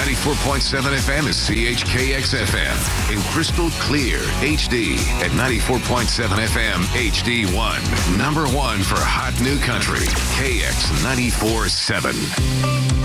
94.7 FM is CHKX FM in crystal clear HD at 94.7 FM HD1. Number one for hot new country, KX 94.7.